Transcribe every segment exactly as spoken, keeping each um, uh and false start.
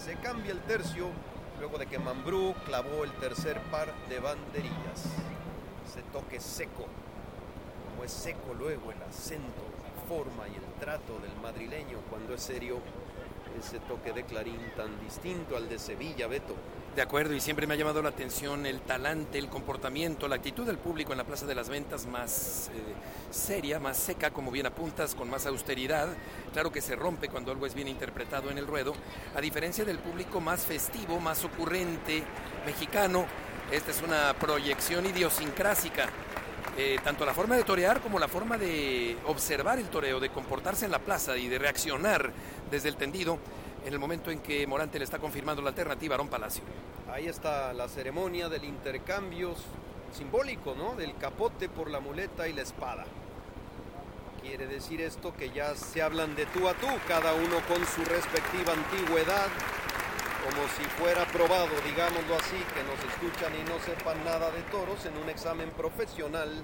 Se cambia el tercio luego de que Mambrú clavó el tercer par de banderillas. Ese toque seco, como es seco luego el acento, la forma y el trato del madrileño cuando es serio. Ese toque de Clarín tan distinto al de Sevilla, Beto. De acuerdo, y siempre me ha llamado la atención el talante, el comportamiento, la actitud del público en la Plaza de las Ventas más eh, seria, más seca, como bien apuntas, con más austeridad. Claro que se rompe cuando algo es bien interpretado en el ruedo, a diferencia del público más festivo, más ocurrente, mexicano. Esta es una proyección idiosincrásica. Eh, tanto la forma de torear como la forma de observar el toreo, de comportarse en la plaza y de reaccionar desde el tendido en el momento en que Morante le está confirmando la alternativa a Aarón Palacio. Ahí está la ceremonia del intercambio simbólico, ¿no? Del capote por la muleta y la espada. Quiere decir esto que ya se hablan de tú a tú, cada uno con su respectiva antigüedad, como si fuera probado, digámoslo así, que nos escuchan y no sepan nada de toros en un examen profesional,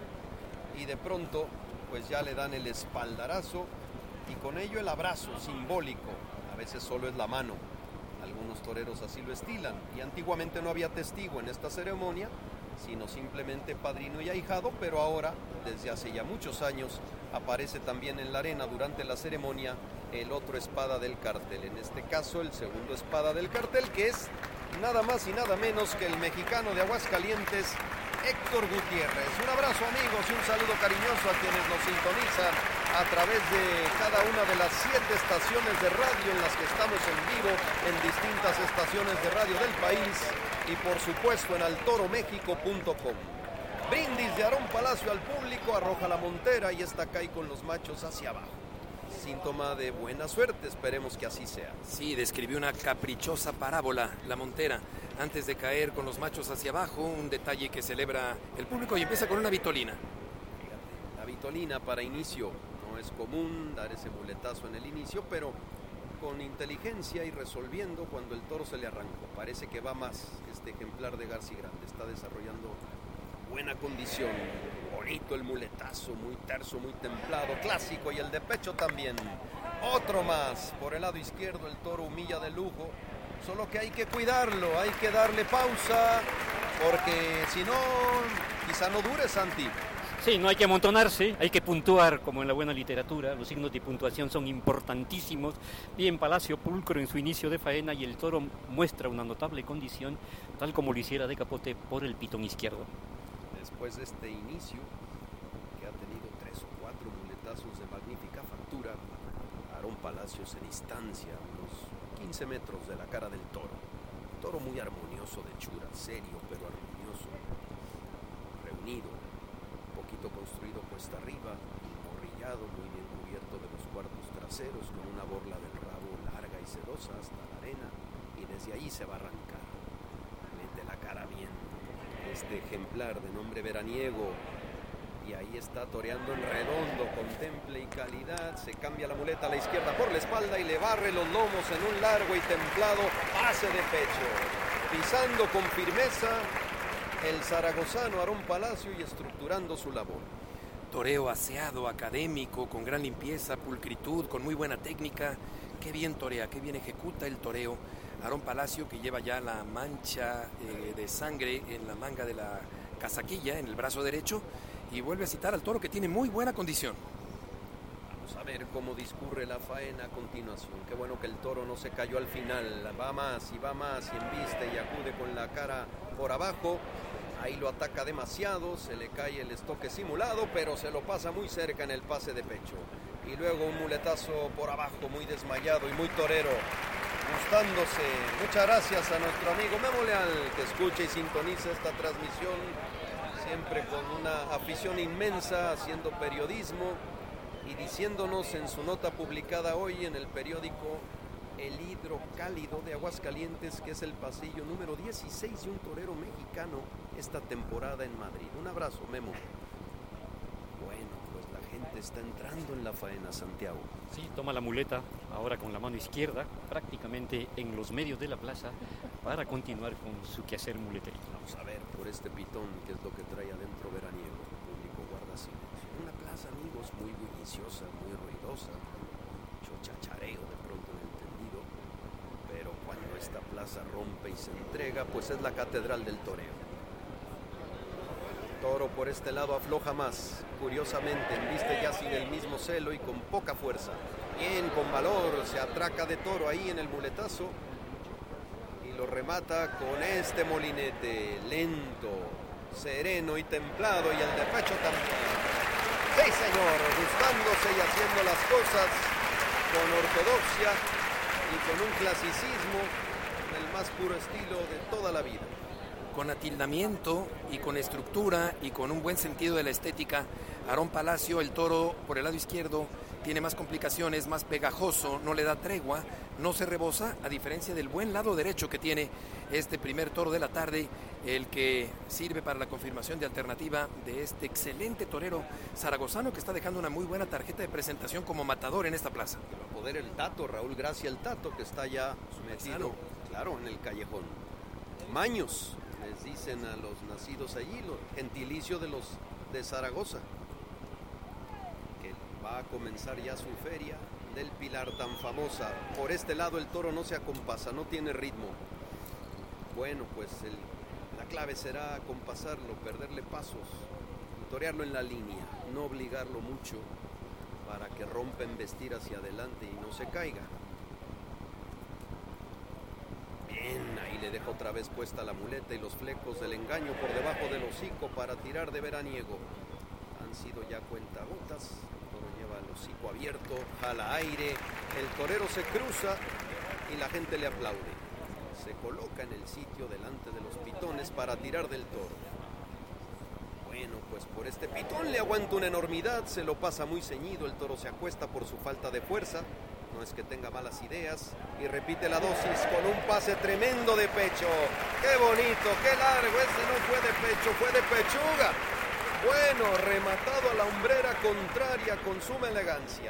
y de pronto pues ya le dan el espaldarazo y con ello el abrazo simbólico. A veces solo es la mano, algunos toreros así lo estilan, y antiguamente no había testigo en esta ceremonia, sino simplemente padrino y ahijado, pero ahora, desde hace ya muchos años, aparece también en la arena durante la ceremonia el otro espada del cartel, en este caso el segundo espada del cartel, que es nada más y nada menos que el mexicano de Aguascalientes, Héctor Gutiérrez. Un abrazo, amigos, y un saludo cariñoso a quienes nos sintonizan a través de cada una de las siete estaciones de radio en las que estamos en vivo, en distintas estaciones de radio del país, y por supuesto en altoromexico punto com. Brindis de Aarón Palacio al público, arroja la montera y esta cae con los machos hacia abajo. Síntoma de buena suerte, esperemos que así sea. Sí, describió una caprichosa parábola, la montera, antes de caer con los machos hacia abajo, un detalle que celebra el público y empieza con una vitolina. Fíjate, la vitolina para inicio, no es común dar ese muletazo en el inicio, pero con inteligencia y resolviendo cuando el toro se le arrancó. Parece que va más este ejemplar de García Grande, está desarrollando buena condición, bonito el muletazo, muy terso, muy templado, clásico, y el de pecho también. Otro más, por el lado izquierdo el toro humilla de lujo, solo que hay que cuidarlo, hay que darle pausa, porque si no, quizá no dure, Santi. Sí, no hay que amontonarse, hay que puntuar como en la buena literatura, los signos de puntuación son importantísimos. Bien, Palacio pulcro en su inicio de faena y el toro muestra una notable condición, tal como lo hiciera de capote por el pitón izquierdo. Después de este inicio, que ha tenido tres o cuatro muletazos de magnífica factura, Aarón Palacio se distancia a unos quince metros de la cara del toro. Toro muy armonioso de hechura, serio pero armonioso, reunido, un poquito construido cuesta arriba, morrillado, muy bien cubierto de los cuartos traseros, con una borla del rabo larga y sedosa hasta la arena, y desde ahí se va a arrancar. Mete la cara bien. Este ejemplar de nombre Veraniego, y ahí está toreando en redondo, con temple y calidad. Se cambia la muleta a la izquierda por la espalda y le barre los lomos en un largo y templado pase de pecho, pisando con firmeza el zaragozano Aarón Palacio y estructurando su labor. Toreo aseado, académico, con gran limpieza, pulcritud, con muy buena técnica. Qué bien torea, qué bien ejecuta el toreo Aarón Palacio, que lleva ya la mancha eh, de sangre en la manga de la casaquilla, en el brazo derecho, y vuelve a citar al toro, que tiene muy buena condición. Vamos a ver cómo discurre la faena a continuación. Qué bueno que el toro no se cayó al final, va más y va más y embiste y acude con la cara por abajo. Ahí lo ataca demasiado, se le cae el estoque simulado, pero se lo pasa muy cerca en el pase de pecho. Y luego un muletazo por abajo, muy desmayado y muy torero, gustándose. Muchas gracias a nuestro amigo Memo Leal, que escucha y sintoniza esta transmisión, siempre con una afición inmensa, haciendo periodismo y diciéndonos en su nota publicada hoy en el periódico El Hidrocálido de Aguascalientes, que es el pasillo número dieciséis de un torero mexicano esta temporada en Madrid. Un abrazo, Memo. Bueno, pues la gente está entrando en la faena, Santiago. Sí, toma la muleta ahora con la mano izquierda, prácticamente en los medios de la plaza, para continuar con su quehacer muletería. Vamos a ver por este pitón qué es lo que trae adentro Veraniego. El público guarda silencio. Una plaza, amigos, muy bulliciosa, muy ruidosa, mucho chachareo de pronto en el tendido, pero cuando Esta plaza rompe y se entrega, pues es la catedral del toreo. Toro por este lado afloja más, curiosamente, embiste ya sin el mismo celo y con poca fuerza. Bien, con valor, se atraca de Toro ahí en el muletazo y lo remata con este molinete, lento, sereno y templado, y el de pecho también. Sí, señor, gustándose y haciendo las cosas con ortodoxia y con un clasicismo del más puro estilo de toda la vida. Con atildamiento y con estructura y con un buen sentido de la estética, Aarón Palacio, el toro por el lado izquierdo, tiene más complicaciones, más pegajoso, no le da tregua, no se rebosa, a diferencia del buen lado derecho que tiene este primer toro de la tarde, el que sirve para la confirmación de alternativa de este excelente torero zaragozano que está dejando una muy buena tarjeta de presentación como matador en esta plaza. Que va a poder el Tato, Raúl Gracia el Tato, que está ya metido, claro, en el callejón. Maños, les dicen a los nacidos allí, los gentilicio de los de Zaragoza, que va a comenzar ya su feria del Pilar tan famosa. Por este lado el toro no se acompasa, no tiene ritmo. Bueno, pues el, la clave será acompasarlo, perderle pasos, torearlo en la línea, no obligarlo mucho para que rompa embestir hacia adelante y no se caiga. Bien, ahí le deja otra vez puesta la muleta y los flecos del engaño por debajo del hocico para tirar de veraniego. Han sido ya cuentagotas, el toro lleva el hocico abierto, jala aire, el torero se cruza y la gente le aplaude. Se coloca en el sitio delante de los pitones para tirar del toro. Bueno, pues por este pitón le aguanta una enormidad, se lo pasa muy ceñido, el toro se acuesta por su falta de fuerza. No es que tenga malas ideas, y repite la dosis con un pase tremendo de pecho. ¡Qué bonito, qué largo! Ese no fue de pecho, fue de pechuga. Bueno, rematado a la hombrera contraria con suma elegancia.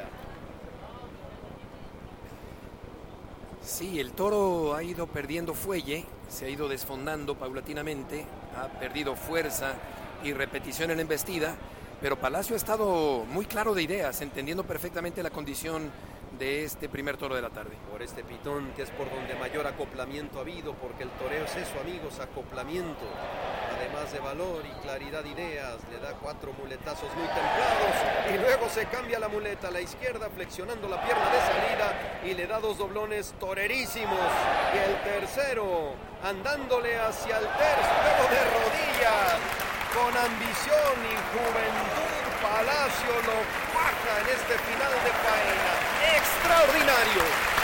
Sí, el toro ha ido perdiendo fuelle, se ha ido desfondando paulatinamente, ha perdido fuerza y repetición en la embestida, pero Palacio ha estado muy claro de ideas, entendiendo perfectamente la condición de este primer toro de la tarde. Por este pitón, que es por donde mayor acoplamiento ha habido, porque el toreo es eso, amigos, acoplamiento. Además de valor y claridad de ideas, le da cuatro muletazos muy templados y luego se cambia la muleta a la izquierda, flexionando la pierna de salida y le da dos doblones torerísimos. Y el tercero, andándole hacia el tercio, luego de rodillas, con ambición y juventud. Palacio lo cuaja en este final de faena. ¡Extraordinario!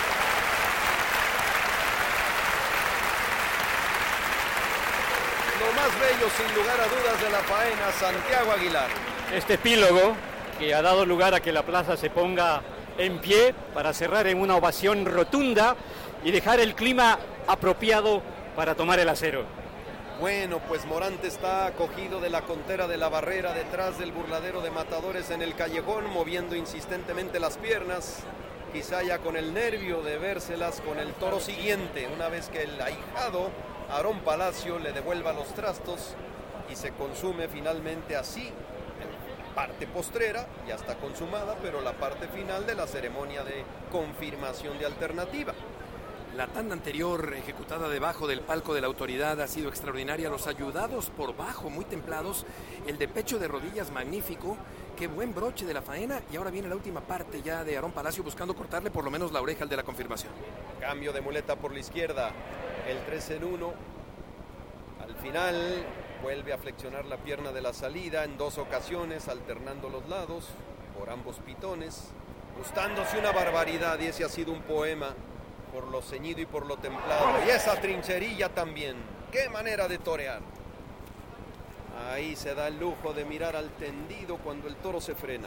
Lo más bello, sin lugar a dudas, de la faena, Santiago Aguilar. Este epílogo que ha dado lugar a que la plaza se ponga en pie para cerrar en una ovación rotunda y dejar el clima apropiado para tomar el acero. Bueno, pues Morante está acogido de la contera de la barrera detrás del burladero de matadores en el callejón, moviendo insistentemente las piernas, quizá ya con el nervio de vérselas con el toro siguiente, una vez que el ahijado Aarón Palacio le devuelva los trastos y se consume finalmente así. La parte postrera ya está consumada, pero la parte final de la ceremonia de confirmación de alternativa. La tanda anterior, ejecutada debajo del palco de la autoridad, ha sido extraordinaria. Los ayudados por bajo, muy templados. El de pecho de rodillas, magnífico. Qué buen broche de la faena. Y ahora viene la última parte ya de Aarón Palacio, buscando cortarle por lo menos la oreja al de la confirmación. Cambio de muleta por la izquierda. El tres en uno. Al final vuelve a flexionar la pierna de la salida en dos ocasiones, alternando los lados por ambos pitones. Gustándose una barbaridad, y ese ha sido un poema. Por lo ceñido y por lo templado. Y esa trincherilla también. ¡Qué manera de torear! Ahí se da el lujo de mirar al tendido cuando el toro se frena.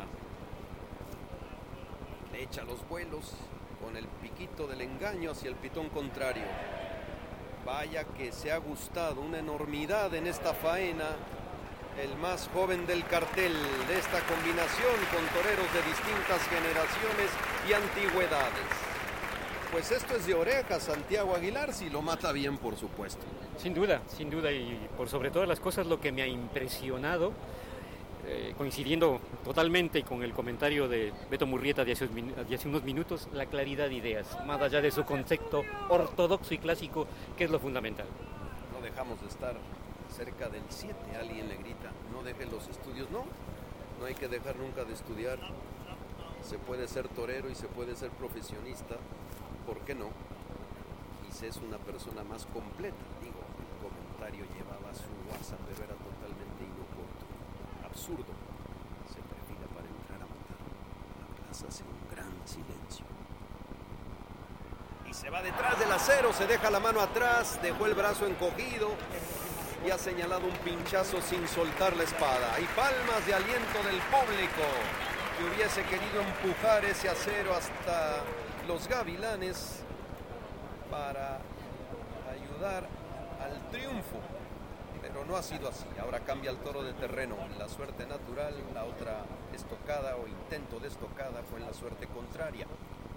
Le echa los vuelos con el piquito del engaño hacia el pitón contrario. Vaya que se ha gustado una enormidad en esta faena. El más joven del cartel de esta combinación con toreros de distintas generaciones y antigüedades. Pues esto es de oreja, Santiago Aguilar, si lo mata bien, por supuesto. Sin duda, sin duda, y por sobre todas las cosas lo que me ha impresionado, eh, coincidiendo totalmente con el comentario de Beto Murrieta de hace, de hace unos minutos, la claridad de ideas, más allá de su concepto ortodoxo y clásico, que es lo fundamental. No dejamos de estar cerca del siete, alguien le grita, no deje los estudios, no, no hay que dejar nunca de estudiar, se puede ser torero y se puede ser profesionista, ¿por qué no? Y se es una persona más completa, digo, el comentario llevaba su WhatsApp, pero era totalmente inoportuno, absurdo, se perfila para entrar a matar, la plaza hace un gran silencio. Y se va detrás del acero, se deja la mano atrás, dejó el brazo encogido y ha señalado un pinchazo sin soltar la espada. Hay palmas de aliento del público que hubiese querido empujar ese acero hasta los Gavilanes para ayudar al triunfo, pero no ha sido así. Ahora cambia el toro de terreno, la suerte natural, la otra estocada o intento de estocada fue en la suerte contraria.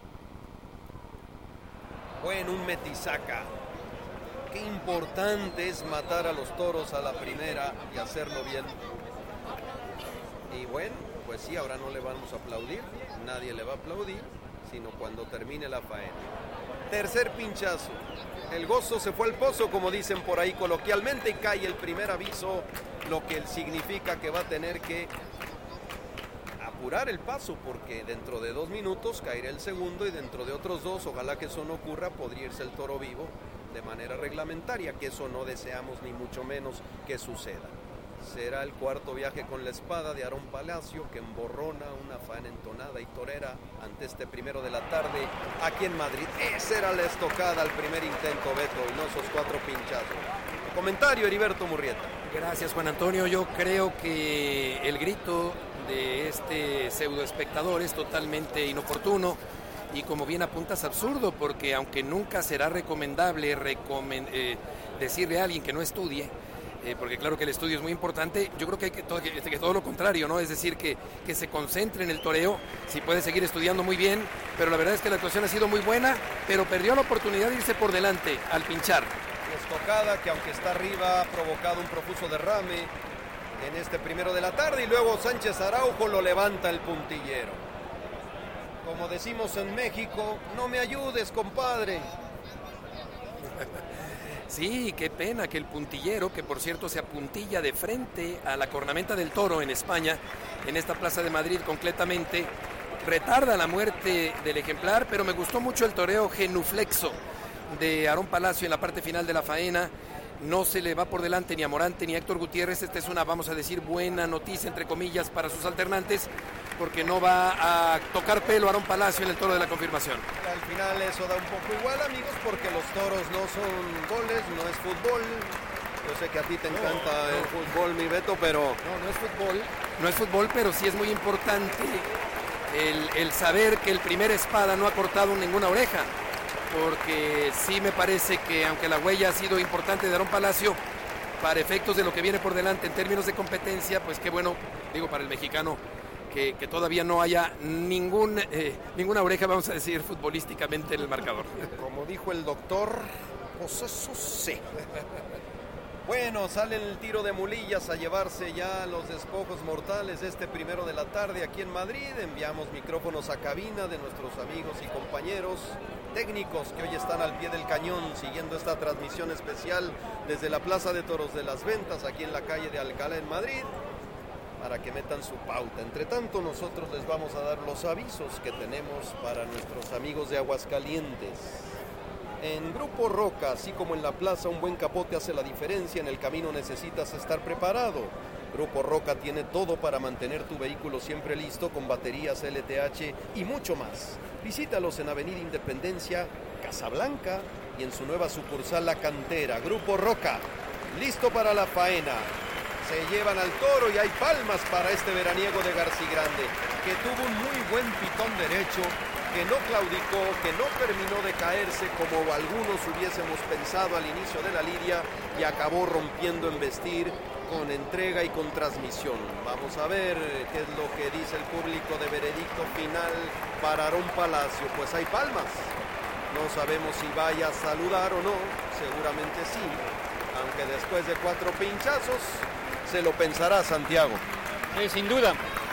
Bueno, un metisaca. Qué importante es matar a los toros a la primera y hacerlo bien. Y bueno, pues sí, ahora no le vamos a aplaudir, nadie le va a aplaudir, sino cuando termine la faena. Tercer pinchazo. El gozo se fue al pozo, como dicen por ahí coloquialmente, y cae el primer aviso, lo que significa que va a tener que apurar el paso, porque dentro de dos minutos caerá el segundo y dentro de otros dos, ojalá que eso no ocurra, podría irse el toro vivo de manera reglamentaria, que eso no deseamos ni mucho menos que suceda. Será el cuarto viaje con la espada de Aarón Palacio, que emborrona una faena entonada y torera ante este primero de la tarde aquí en Madrid. Esa era la estocada al primer intento, Beto, y no esos cuatro pinchazos. Comentario, Heriberto Murrieta. Gracias, Juan Antonio. Yo creo que el grito de este pseudo espectador es totalmente inoportuno y, como bien apuntas, absurdo, porque aunque nunca será recomendable recomen- eh, decirle a alguien que no estudie, Eh, porque claro que el estudio es muy importante, yo creo que hay que todo, que, que todo lo contrario, ¿no? Es decir, que, que se concentre en el toreo, si puede seguir estudiando muy bien, pero la verdad es que la actuación ha sido muy buena, pero perdió la oportunidad de irse por delante al pinchar. Estocada que, aunque está arriba, ha provocado un profuso derrame en este primero de la tarde, y luego Sánchez Araujo lo levanta el puntillero. Como decimos en México, no me ayudes, compadre. Sí, qué pena que el puntillero, que por cierto se apuntilla de frente a la cornamenta del toro en España, en esta plaza de Madrid concretamente, retarda la muerte del ejemplar, pero me gustó mucho el toreo genuflexo de Aarón Palacio en la parte final de la faena. No se le va por delante ni a Morante ni a Héctor Gutiérrez. Esta es una, vamos a decir, buena noticia, entre comillas, para sus alternantes, porque no va a tocar pelo Aarón Palacio en el toro de la confirmación. Al final eso da un poco igual, amigos, porque los toros no son goles, no es fútbol. Yo sé que a ti te encanta no, no. el fútbol, mi Beto, pero... No, no es fútbol. No es fútbol, pero sí es muy importante el, el saber que el primer espada no ha cortado ninguna oreja, porque sí me parece que, aunque la huella ha sido importante de Aarón Palacio, para efectos de lo que viene por delante en términos de competencia, pues qué bueno, digo, para el mexicano, que, que todavía no haya ningún, eh, ninguna oreja, vamos a decir, futbolísticamente en el marcador. Como dijo el doctor, pues eso sí. Bueno, sale el tiro de mulillas a llevarse ya los despojos mortales de este primero de la tarde aquí en Madrid. Enviamos micrófonos a cabina de nuestros amigos y compañeros técnicos que hoy están al pie del cañón siguiendo esta transmisión especial desde la Plaza de Toros de las Ventas, aquí en la calle de Alcalá en Madrid, para que metan su pauta. Entre tanto, nosotros les vamos a dar los avisos que tenemos para nuestros amigos de Aguascalientes. En Grupo Roca, así como en la plaza, un buen capote hace la diferencia. En el camino necesitas estar preparado. Grupo Roca tiene todo para mantener tu vehículo siempre listo, con baterías L T H y mucho más. Visítalos en Avenida Independencia, Casablanca, y en su nueva sucursal La Cantera. Grupo Roca, listo para la faena. Se llevan al toro y hay palmas para este veraniego de Garcigrande, que tuvo un muy buen pitón derecho, que no claudicó, que no terminó de caerse como algunos hubiésemos pensado al inicio de la lidia, y acabó rompiendo en vestir con entrega y con transmisión. Vamos a ver qué es lo que dice el público de veredicto final para Aarón Palacio. Pues hay palmas. No sabemos si vaya a saludar o no, seguramente sí, aunque después de cuatro pinchazos se lo pensará Santiago. Eh, sin duda,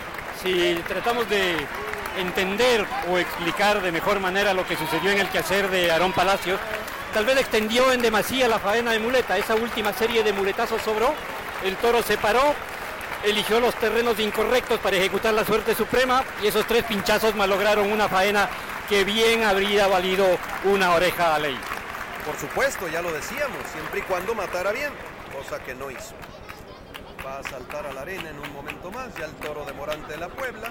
si tratamos de entender o explicar de mejor manera lo que sucedió en el quehacer de Aarón Palacios, tal vez extendió en demasía la faena de muleta. Esa última serie de muletazos sobró, el toro se paró, eligió los terrenos incorrectos para ejecutar la suerte suprema y esos tres pinchazos malograron una faena que bien habría valido una oreja a ley. Por supuesto, ya lo decíamos, siempre y cuando matara bien, cosa que no hizo. Va a saltar a la arena en un momento más, ya el toro de Morante de la Puebla.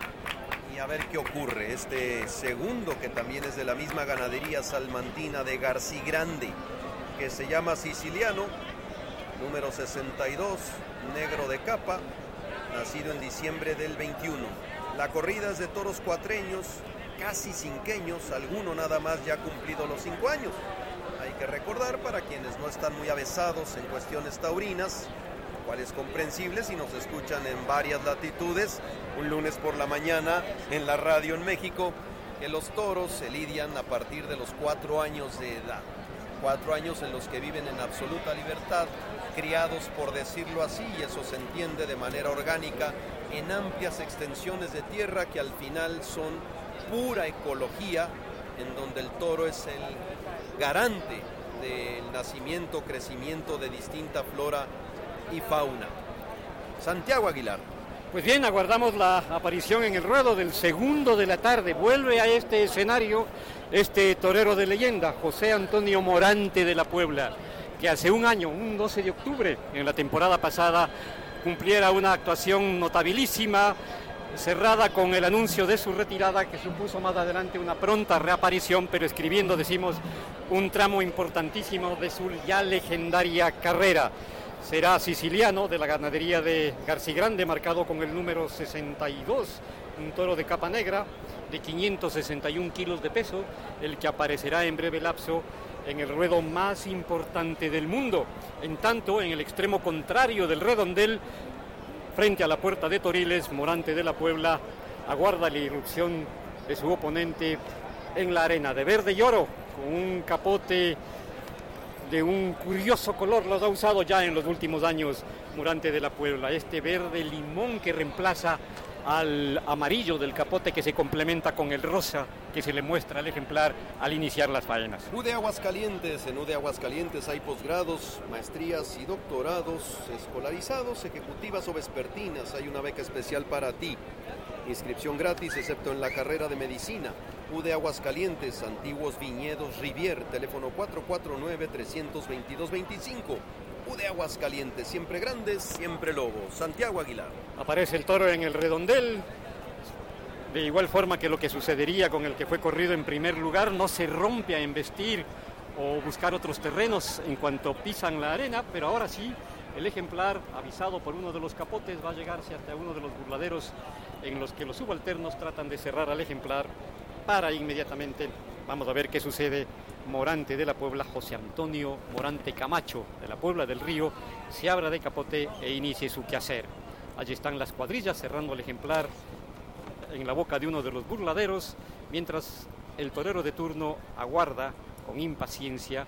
Y a ver qué ocurre. Este segundo, que también es de la misma ganadería salmantina de Garcigrande, que se llama Siciliano, número sesenta y dos, negro de capa, nacido en diciembre del veintiuno. La corrida es de toros cuatreños, casi cinqueños, alguno nada más ya ha cumplido los cinco años. Hay que recordar, para quienes no están muy avesados en cuestiones taurinas, cual es comprensible si nos escuchan en varias latitudes, un lunes por la mañana en la radio en México, que los toros se lidian a partir de los cuatro años de edad. Cuatro años en los que viven en absoluta libertad, criados, por decirlo así, y eso se entiende de manera orgánica, en amplias extensiones de tierra que al final son pura ecología, en donde el toro es el garante del nacimiento, crecimiento de distinta flora y fauna. Santiago Aguilar. Pues bien, aguardamos la aparición en el ruedo del segundo de la tarde. Vuelve a este escenario este torero de leyenda, José Antonio Morante de la Puebla, que hace un año, un doce de octubre, en la temporada pasada, cumpliera una actuación notabilísima, cerrada con el anuncio de su retirada, que supuso más adelante una pronta reaparición, pero escribiendo, decimos, un tramo importantísimo de su ya legendaria carrera. Será Siciliano, de la ganadería de Garcigrande, marcado con el número sesenta y dos, un toro de capa negra de quinientos sesenta y un kilos de peso, el que aparecerá en breve lapso en el ruedo más importante del mundo. En tanto, en el extremo contrario del redondel, frente a la puerta de Toriles, Morante de la Puebla aguarda la irrupción de su oponente en la arena, de verde y oro, con un capote de un curioso color. Los ha usado ya en los últimos años Morante de la Puebla, este verde limón que reemplaza al amarillo del capote, que se complementa con el rosa que se le muestra al ejemplar al iniciar las faenas. U D Aguascalientes. En U D Aguascalientes hay posgrados, maestrías y doctorados escolarizados, ejecutivas o vespertinas. Hay una beca especial para ti. Inscripción gratis, excepto en la carrera de medicina. U D Aguascalientes, Antiguos Viñedos Rivier, teléfono cuatro cuatro nueve, tres dos dos, dos cinco. U D Aguascalientes, siempre grandes, siempre lobos. Santiago Aguilar. Aparece el toro en el redondel, de igual forma que lo que sucedería con el que fue corrido en primer lugar. No se rompe a embestir o buscar otros terrenos en cuanto pisan la arena, pero ahora sí, el ejemplar, avisado por uno de los capotes, va a llegarse hasta uno de los burladeros en los que los subalternos tratan de cerrar al ejemplar para inmediatamente, vamos a ver qué sucede. Morante de la Puebla, José Antonio Morante Camacho de la Puebla del Río, se abra de capote e inicie su quehacer. Allí están las cuadrillas cerrando el ejemplar en la boca de uno de los burladeros, mientras el torero de turno aguarda con impaciencia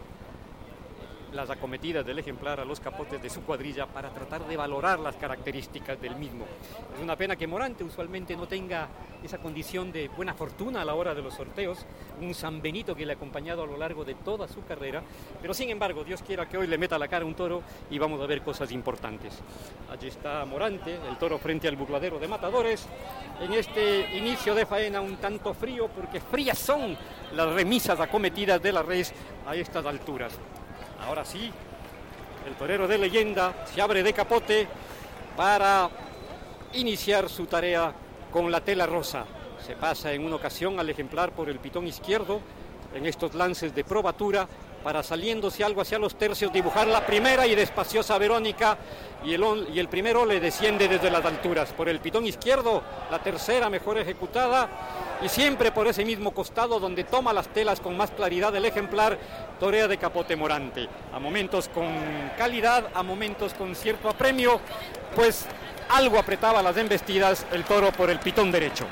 las acometidas del ejemplar a los capotes de su cuadrilla para tratar de valorar las características del mismo. Es una pena que Morante usualmente no tenga esa condición de buena fortuna a la hora de los sorteos, un San Benito que le ha acompañado a lo largo de toda su carrera, pero sin embargo, Dios quiera que hoy le meta la cara a un toro y vamos a ver cosas importantes. Allí está Morante, el toro frente al burladero de Matadores, en este inicio de faena un tanto frío, porque frías son las remisas acometidas de la res a estas alturas. Ahora sí, el torero de leyenda se abre de capote para iniciar su tarea con la tela rosa. Se pasa en una ocasión al ejemplar por el pitón izquierdo en estos lances de probatura para, saliéndose algo hacia los tercios, dibujar la primera y despaciosa Verónica, y el, y el primero le desciende desde las alturas. Por el pitón izquierdo, la tercera mejor ejecutada, y siempre por ese mismo costado donde toma las telas con más claridad el ejemplar, torea de capote Morante. A momentos con calidad, a momentos con cierto apremio, pues algo apretaba las embestidas el toro por el pitón derecho.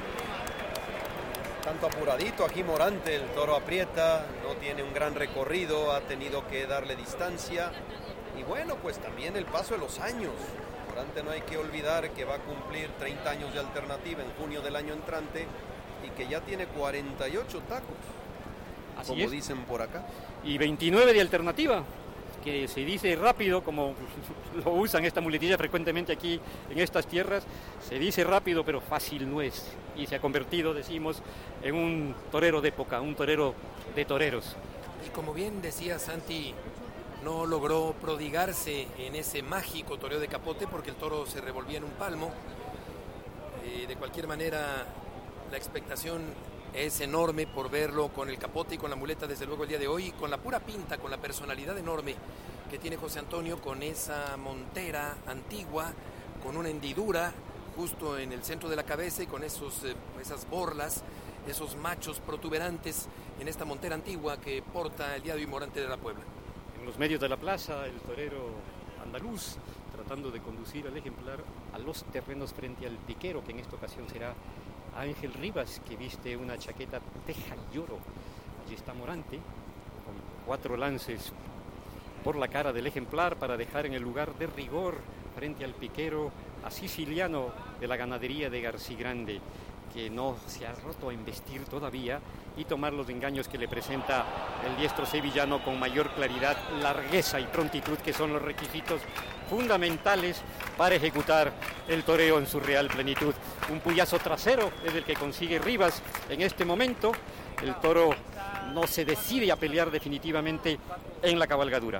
Tanto apuradito aquí Morante, el toro aprieta, no tiene un gran recorrido, ha tenido que darle distancia Y bueno, pues también el paso de los años. Morante no hay que olvidar que va a cumplir treinta años de Alternativa en junio del año entrante y que ya tiene cuarenta y ocho tacos, Así como es. dicen por acá. Y veintinueve de Alternativa, que se dice rápido, como lo usan esta muletilla frecuentemente aquí en estas tierras, se dice rápido, pero fácil no es. Y se ha convertido, decimos, en un torero de época, un torero de toreros. Y como bien decía Santi, no logró prodigarse en ese mágico toreo de capote porque el toro se revolvía en un palmo. Eh, de cualquier manera, la expectación es enorme por verlo con el capote y con la muleta, desde luego el día de hoy, con la pura pinta, con la personalidad enorme que tiene José Antonio, con esa montera antigua, con una hendidura justo en el centro de la cabeza y con esos, eh, esas borlas, esos machos protuberantes en esta montera antigua que porta el día de hoy Morante de la Puebla. En los medios de la plaza, el torero andaluz tratando de conducir al ejemplar a los terrenos frente al piquero, que en esta ocasión será Ángel Rivas, que viste una chaqueta teja y oro. Allí está Morante, con cuatro lances por la cara del ejemplar para dejar en el lugar de rigor frente al piquero a Siciliano de la ganadería de Garcigrande, que no se ha roto a embestir todavía, y tomar los engaños que le presenta el diestro sevillano con mayor claridad, largueza y prontitud, que son los requisitos fundamentales para ejecutar el toreo en su real plenitud. Un puyazo trasero es el que consigue Rivas en este momento. El toro no se decide a pelear definitivamente en la cabalgadura.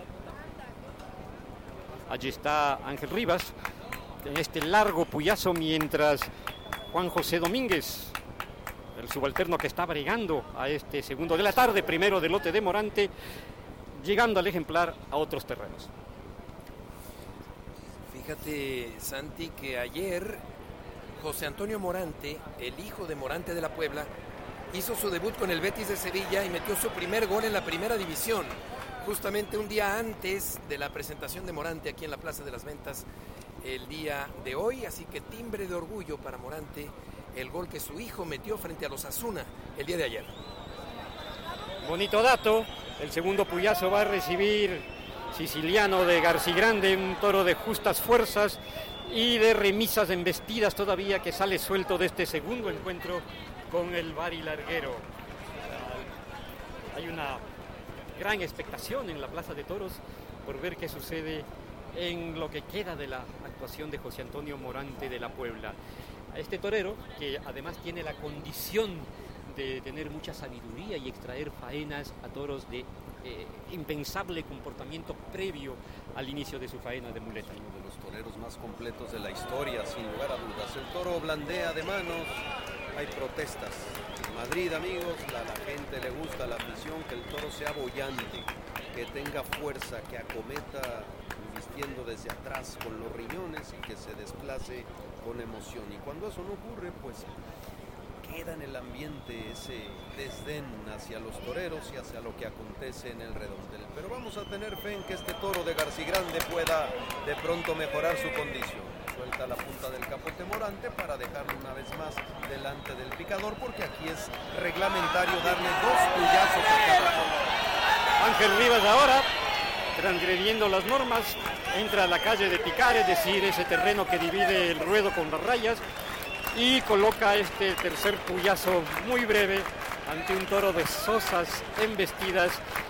Allí está Ángel Rivas en este largo puyazo, mientras Juan José Domínguez, el subalterno que está bregando a este segundo de la tarde, primero del lote de Morante, llegando al ejemplar a otros terrenos. Fíjate, Santi, que ayer José Antonio Morante, el hijo de Morante de la Puebla, hizo su debut con el Betis de Sevilla y metió su primer gol en la primera división, justamente un día antes de la presentación de Morante aquí en la Plaza de las Ventas el día de hoy, así que timbre de orgullo para Morante el gol que su hijo metió frente a los Asuna el día de ayer. Bonito dato, el segundo puyazo va a recibir Siciliano de Garcigrande, un toro de justas fuerzas y de remisas embestidas todavía, que sale suelto de este segundo encuentro con el Bari Larguero. Hay una gran expectación en la Plaza de Toros por ver qué sucede en lo que queda de la actuación de José Antonio Morante de la Puebla. A este torero, que además tiene la condición de tener mucha sabiduría y extraer faenas a toros de eh, impensable comportamiento previo al inicio de su faena de muleta. Uno de los toreros más completos de la historia, sin lugar a dudas. El toro blandea de manos, hay protestas. En Madrid, amigos, a la gente le gusta, la afición, que el toro sea boyante, que tenga fuerza, que acometa vistiendo desde atrás con los riñones y que se desplace con emoción. Y cuando eso no ocurre, pues queda en el ambiente ese desdén hacia los toreros y hacia lo que acontece en el redondel. Pero vamos a tener fe en que este toro de Garcigrande pueda de pronto mejorar su condición. Suelta la punta del capote Morante para dejarlo una vez más delante del picador, porque aquí es reglamentario darle dos puyazos a cada toro. Ángel Rivas ahora, transgrediendo las normas, entra a la calle de picar, es decir, ese terreno que divide el ruedo con las rayas, y coloca este tercer puyazo muy breve ante un toro de sosas embestidas,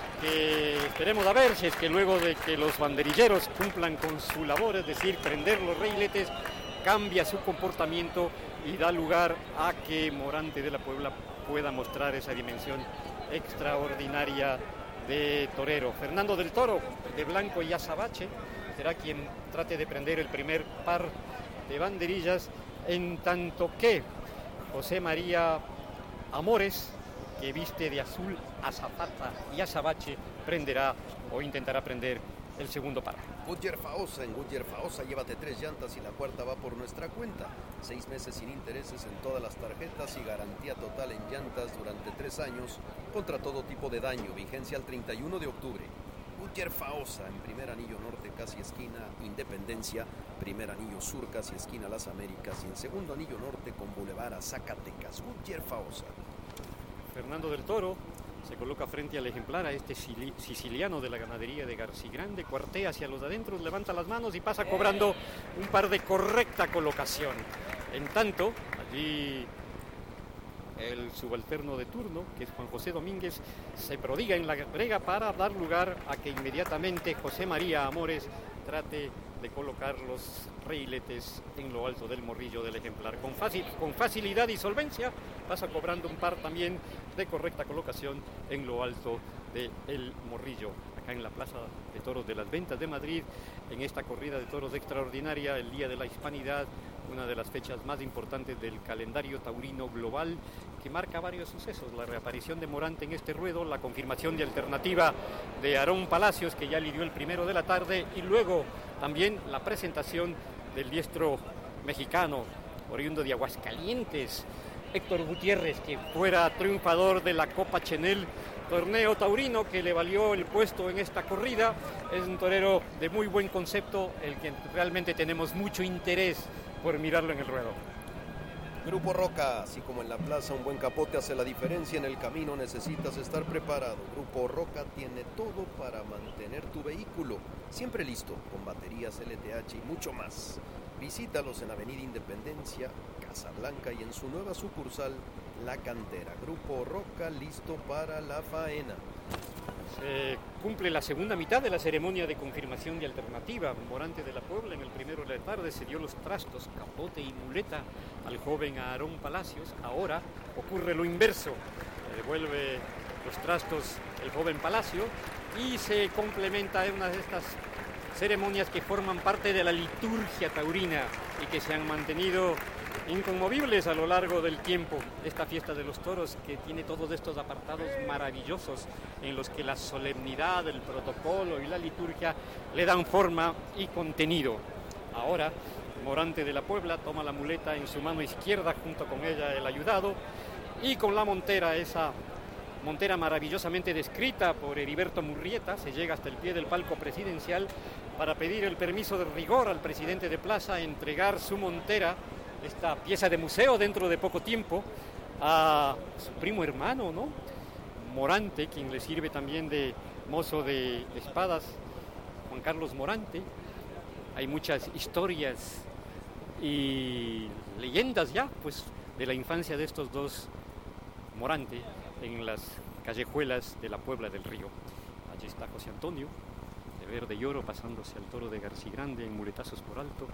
que esperemos a ver si es que luego de que los banderilleros cumplan con su labor, es decir, prender los reiletes, cambia su comportamiento y da lugar a que Morante de la Puebla pueda mostrar esa dimensión extraordinaria de torero. Fernando del Toro, de blanco y azabache, será quien trate de prender el primer par de banderillas, en tanto que José María Amores, que viste de azul azafata y azabache, prenderá o intentará prender el segundo par. Goodyear Faosa, en Goodyear Faosa llévate tres llantas y la cuarta va por nuestra cuenta. Seis meses sin intereses en todas las tarjetas y garantía total en llantas durante tres años contra todo tipo de daño. Vigencia al treinta y uno de octubre. Goodyear Faosa, en primer anillo norte, casi esquina Independencia, primer anillo sur, casi esquina Las Américas, y en segundo anillo norte con Boulevard a Zacatecas. Goodyear Faosa. Fernando del Toro, Se coloca frente al ejemplar, a este siciliano de la ganadería de Garcigrande, cuartea hacia los adentros, levanta las manos y pasa cobrando un par de correcta colocación. En tanto, allí el subalterno de turno, que es Juan José Domínguez, se prodiga en la brega para dar lugar a que inmediatamente José María Amores trate de colocar los reiletes en lo alto del morrillo del ejemplar. Con, fácil, con facilidad y solvencia pasa cobrando un par también de correcta colocación en lo alto del morrillo. Acá en la Plaza de Toros de las Ventas de Madrid, en esta corrida de toros extraordinaria, el Día de la Hispanidad, una de las fechas más importantes del calendario taurino global, que marca varios sucesos: la reaparición de Morante en este ruedo, la confirmación de alternativa de Aarón Palacios, que ya lidió el primero de la tarde, y luego también la presentación del diestro mexicano, oriundo de Aguascalientes, Héctor Gutiérrez, que fuera triunfador de la Copa Chenel, torneo taurino que le valió el puesto en esta corrida. Es un torero de muy buen concepto, el que realmente tenemos mucho interés por mirarlo en el ruedo. Grupo Roca, así como en la plaza un buen capote hace la diferencia, en el camino necesitas estar preparado. Grupo Roca tiene todo para mantener tu vehículo siempre listo, con baterías L T H y mucho más. Visítalos en Avenida Independencia, Casablanca, y en su nueva sucursal, La Cantera. Grupo Roca, listo para la faena. Se cumple la segunda mitad de la ceremonia de confirmación de alternativa. Morante de la Puebla en el primero de la tarde se dio los trastos, capote y muleta al joven Aarón Palacios. Ahora ocurre lo inverso, le devuelve los trastos el joven Palacio y se complementa en una de estas ceremonias que forman parte de la liturgia taurina y que se han mantenido inconmovibles a lo largo del tiempo. Esta fiesta de los toros, que tiene todos estos apartados maravillosos en los que la solemnidad, el protocolo y la liturgia le dan forma y contenido. Ahora Morante de la Puebla toma la muleta en su mano izquierda, junto con ella el ayudado, y con la montera, esa montera maravillosamente descrita por Heriberto Murrieta, se llega hasta el pie del palco presidencial para pedir el permiso de rigor al presidente de plaza, entregar su montera, esta pieza de museo, dentro de poco tiempo, a su primo hermano, ¿no? Morante, quien le sirve también de mozo de espadas, Juan Carlos Morante. Hay muchas historias y leyendas ya, pues, de la infancia de estos dos Morante en las callejuelas de la Puebla del Río. Allí está José Antonio, de verde y oro, pasándose al toro de Garcigrande en muletazos por alto.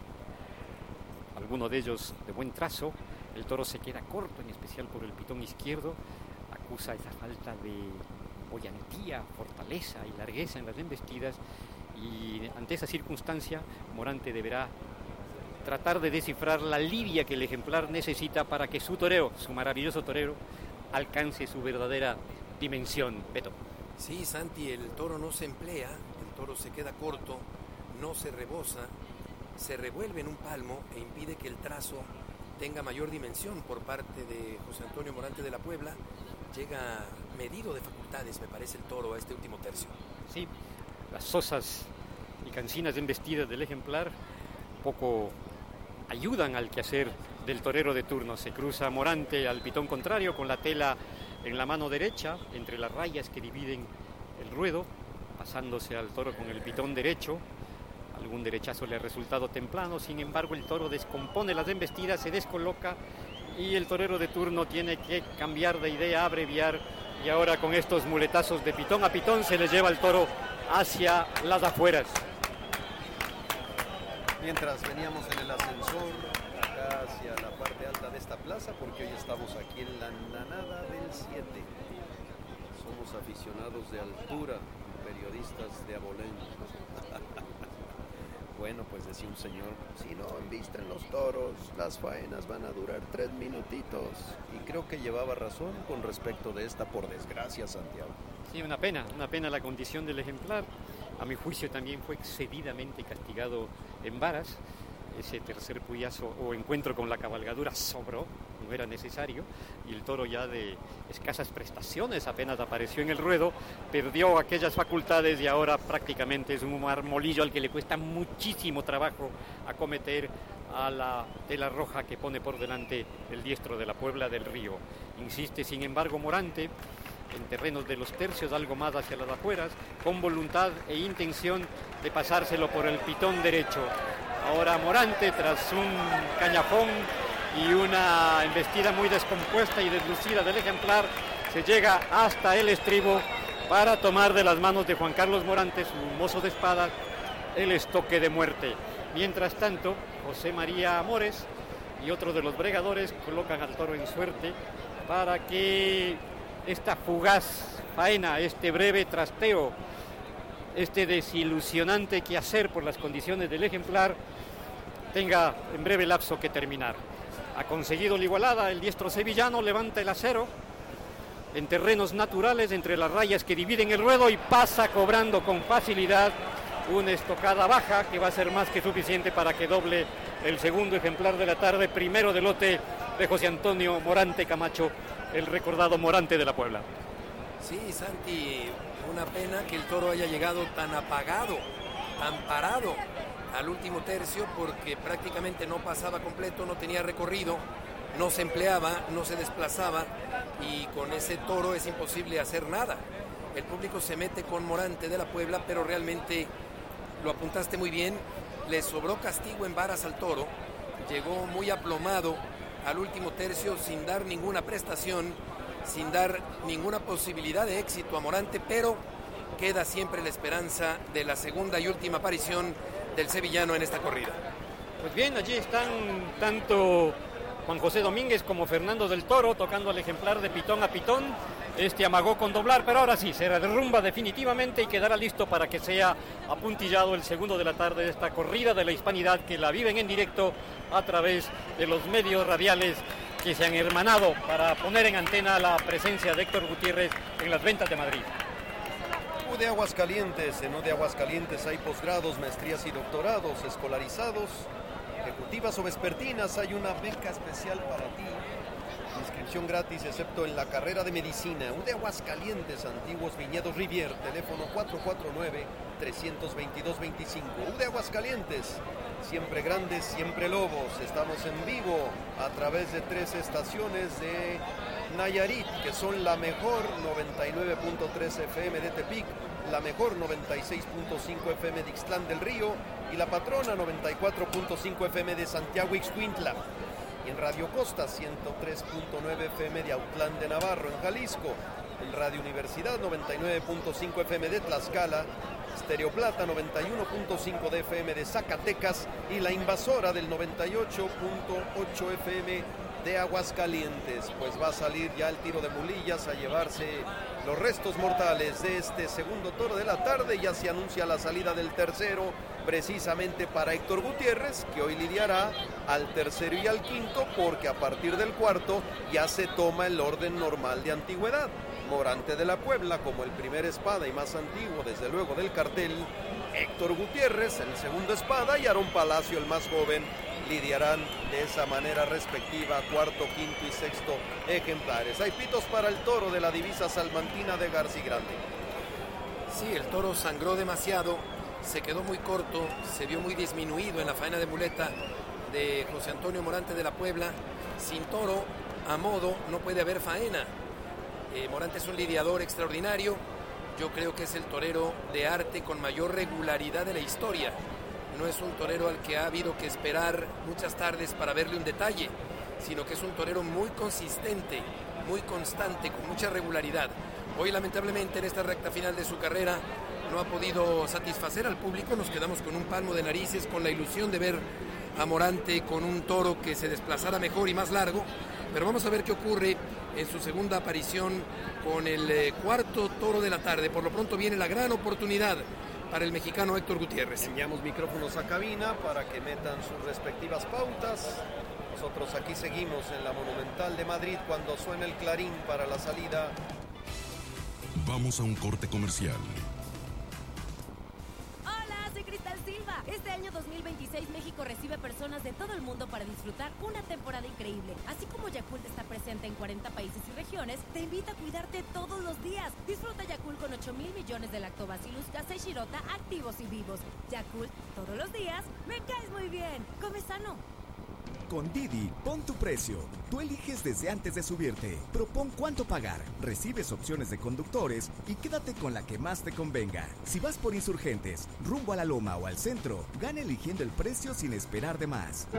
Alguno de ellos de buen trazo. El toro se queda corto, en especial por el pitón izquierdo. Acusa esa falta de boyantía, fortaleza y largueza en las embestidas. Y ante esa circunstancia, Morante deberá tratar de descifrar la lidia que el ejemplar necesita para que su toreo, su maravilloso torero, alcance su verdadera dimensión. Beto. Sí, Santi, el toro no se emplea, el toro se queda corto, no se rebosa, se revuelve en un palmo e impide que el trazo tenga mayor dimensión por parte de José Antonio Morante de la Puebla. Llega medido de facultades, me parece, el toro a este último tercio. Sí, las sosas y cancinas embestidas del ejemplar poco ayudan al quehacer del torero de turno. Se cruza Morante al pitón contrario con la tela en la mano derecha, entre las rayas que dividen el ruedo, pasándose al toro con el pitón derecho. Algún derechazo le ha resultado templano, sin embargo el toro descompone las embestidas, se descoloca y el torero de turno tiene que cambiar de idea, abreviar, y ahora con estos muletazos de pitón a pitón se le lleva el toro hacia las afueras. Mientras veníamos en el ascensor acá hacia la parte alta de esta plaza, porque hoy estamos aquí en la andanada del siete. Somos aficionados de altura, periodistas de Abolén. Bueno, pues decía un señor, si no embisten los toros, las faenas van a durar tres minutitos. Y creo que llevaba razón con respecto de esta, por desgracia, Santiago. Sí, una pena, una pena la condición del ejemplar. A mi juicio también fue excedidamente castigado en varas. Ese tercer puyazo o encuentro con la cabalgadura sobró, no era necesario, y el toro, ya de escasas prestaciones, apenas apareció en el ruedo, perdió aquellas facultades y ahora prácticamente es un marmolillo al que le cuesta muchísimo trabajo acometer a la tela roja que pone por delante el diestro de la Puebla del Río. Insiste, sin embargo, Morante en terrenos de los tercios, algo más hacia las afueras, con voluntad e intención de pasárselo por el pitón derecho. Ahora Morante, tras un cañafón y una embestida muy descompuesta y deslucida del ejemplar, se llega hasta el estribo para tomar de las manos de Juan Carlos Morante, su mozo de espada, el estoque de muerte. Mientras tanto, José María Amores y otros de los bregadores colocan al toro en suerte para que esta fugaz faena, este breve trasteo, este desilusionante quehacer por las condiciones del ejemplar, tenga en breve lapso que terminar. Ha conseguido la igualada, el diestro sevillano levanta el acero en terrenos naturales entre las rayas que dividen el ruedo y pasa cobrando con facilidad una estocada baja que va a ser más que suficiente para que doble el segundo ejemplar de la tarde, primero de lote de José Antonio Morante Camacho, el recordado Morante de la Puebla. Sí, Santi, una pena que el toro haya llegado tan apagado, tan parado al último tercio, porque prácticamente no pasaba completo, no tenía recorrido, no se empleaba, no se desplazaba, y con ese toro es imposible hacer nada. El público se mete con Morante de la Puebla, pero realmente lo apuntaste muy bien, le sobró castigo en varas al toro, llegó muy aplomado al último tercio sin dar ninguna prestación, sin dar ninguna posibilidad de éxito a Morante, pero queda siempre la esperanza de la segunda y última aparición del sevillano en esta corrida. Pues bien, allí están tanto Juan José Domínguez como Fernando del Toro tocando al ejemplar de pitón a pitón. Este amagó con doblar, pero ahora sí, se derrumba definitivamente y quedará listo para que sea apuntillado el segundo de la tarde de esta corrida de la hispanidad, que la viven en directo a través de los medios radiales que se han hermanado para poner en antena la presencia de Héctor Gutiérrez en las ventas de Madrid. U de Aguascalientes, en U de Aguascalientes hay posgrados, maestrías y doctorados escolarizados, ejecutivas o vespertinas. Hay una beca especial para ti, inscripción gratis excepto en la carrera de medicina. U de Aguascalientes, Antiguos Viñedos Rivier, teléfono cuatro cuatro nueve, tres dos dos, dos veinticinco. U de Aguascalientes, siempre grandes, siempre lobos. Estamos en vivo a través de tres estaciones de Nayarit, que son la mejor noventa y nueve punto tres F M de Tepic, la mejor noventa y seis punto cinco F M de Ixtlán del Río y la patrona noventa y cuatro punto cinco F M de Santiago Ixcuintla. Y en Radio Costa ciento tres punto nueve F M de Autlán de Navarro, en Jalisco. En Radio Universidad noventa y nueve punto cinco F M de Tlaxcala, Stereo Plata noventa y uno punto cinco de F M de Zacatecas y La Invasora del noventa y ocho punto ocho F M de Aguascalientes. Pues va a salir ya el tiro de mulillas a llevarse los restos mortales de este segundo toro de la tarde. Ya se anuncia la salida del tercero, precisamente para Héctor Gutiérrez, que hoy lidiará al tercero y al quinto, porque a partir del cuarto ya se toma el orden normal de antigüedad. Morante de la Puebla como el primer espada y más antiguo desde luego del cartel, Héctor Gutiérrez el segundo espada y Aarón Palacio el más joven lidiarán de esa manera respectiva cuarto, quinto y sexto ejemplares. Hay pitos para el toro de la divisa salmantina de García Grande. Sí, el toro sangró demasiado, se quedó muy corto, se vio muy disminuido en la faena de muleta de José Antonio Morante de la Puebla. Sin toro, a modo, no puede haber faena. Eh, Morante es un lidiador extraordinario. Yo creo que es el torero de arte con mayor regularidad de la historia. No es un torero al que ha habido que esperar muchas tardes para verle un detalle, sino que es un torero muy consistente, muy constante, con mucha regularidad. Hoy, lamentablemente, en esta recta final de su carrera, no ha podido satisfacer al público. Nos quedamos con un palmo de narices, con la ilusión de ver a Morante con un toro que se desplazara mejor y más largo. Pero vamos a ver qué ocurre en su segunda aparición con el eh, cuarto toro de la tarde. Por lo pronto viene la gran oportunidad para el mexicano Héctor Gutiérrez. Enviamos micrófonos a cabina para que metan sus respectivas pautas. Nosotros aquí seguimos en la Monumental de Madrid cuando suena el clarín para la salida. Vamos a un corte comercial. Hola, soy Cristal Silva. Este año dos mil veintiséis México recibe personas de todo el mundo para disfrutar una temporada increíble. Así como Yakult está presente en cuarenta países y regiones, te invita a cuidarte todos los días. Disfruta Yakult con ocho mil millones de lactobacillus casei shirota activos y vivos. Yakult, todos los días, me caes muy bien. Come sano. Con Didi, pon tu precio. Tú eliges desde antes de subirte. Propón cuánto pagar. Recibes opciones de conductores y quédate con la que más te convenga. Si vas por Insurgentes, rumbo a la Loma o al centro, gana eligiendo el precio sin esperar de más.